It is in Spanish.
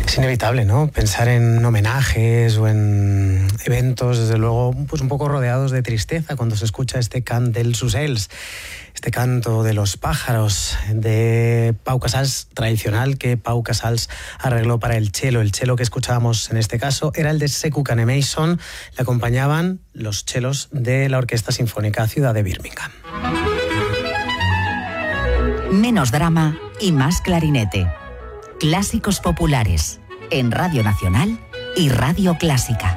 Es inevitable, ¿no? Pensar en homenajes o en eventos, desde luego, pues un poco rodeados de tristeza cuando se escucha este cant dels ocells, este canto de los pájaros de Pau Casals, tradicional, que Pau Casals arregló para el cello. El cello que escuchábamos en este caso era el de Sekou Kanemason. Le acompañaban los chelos de la Orquesta Sinfónica Ciudad de Birmingham. Menos drama y más clarinete. Clásicos populares en Radio Nacional y Radio Clásica.